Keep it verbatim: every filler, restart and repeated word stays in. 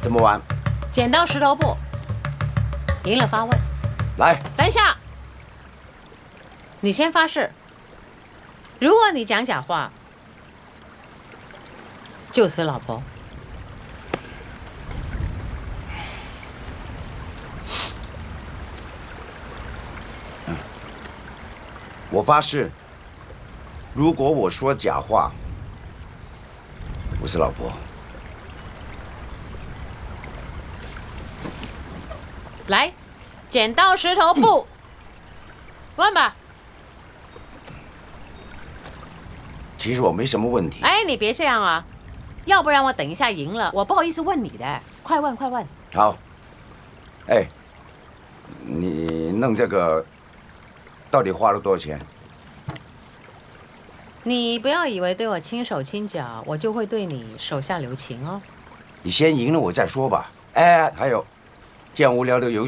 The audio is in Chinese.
怎么玩？ 剪刀石头布，赢了发问。 来， 等一下，你先发誓，如果你讲假话，就死老婆。 我发誓，如果我说假话，我是老婆。 来，剪刀石头布，问吧。 其实我没什么问题。 哎，你别这样啊，要不然我等一下赢了，我不好意思问你的。快问，快问。 好。哎，你弄这个到底花了多少钱？ 你不要以为对我轻手轻脚，我就会对你手下留情哦。 你先赢了我再说吧。哎，还有，这样无聊的游戏。